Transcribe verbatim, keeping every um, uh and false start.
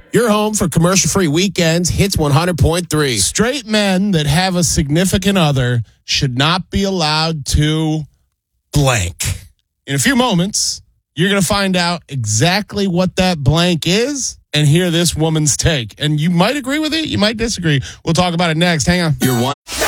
Your home for commercial-free weekends, Hits one hundred point three. Straight men that have a significant other should not be allowed to blank. In a few moments, you're going to find out exactly what that blank is and hear this woman's take. And you might agree with it. You might disagree. We'll talk about it next. Hang on. You're one.